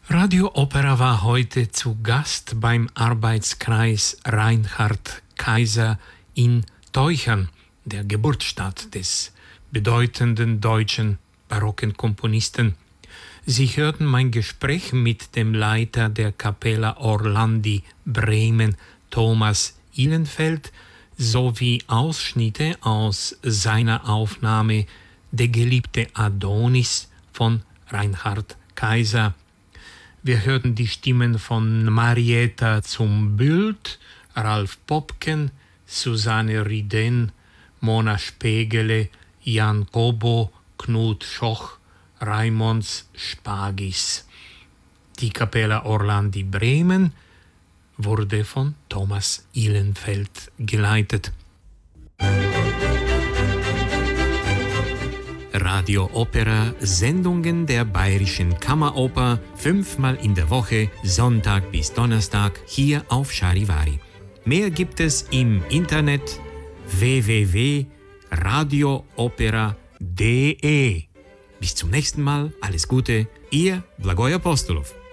Radio Opera war heute zu Gast beim Arbeitskreis Reinhard Kaiser in Teuchern, der Geburtsstadt des bedeutenden deutschen barocken Komponisten. Sie hörten mein Gespräch mit dem Leiter der Capella Orlandi Bremen, Thomas Ihlenfeld, sowie Ausschnitte aus seiner Aufnahme Der geliebte Adonis von Reinhard Kaiser. Wir hörten die Stimmen von Marietta Zumbült, Ralf Popken, Susanne Riden, Mona Spegele, Jan Kobo, Knut Schoch, Raimonds Spagis. Die Capella Orlandi Bremen wurde von Thomas Ihlenfeld geleitet. Radio Opera, Sendungen der Bayerischen Kammeroper, 5-mal in der Woche, Sonntag bis Donnerstag, hier auf Charivari. Mehr gibt es im Internet www.radioopera.de. Bis zum nächsten Mal, alles Gute, Ihr Blagoy Apostolov.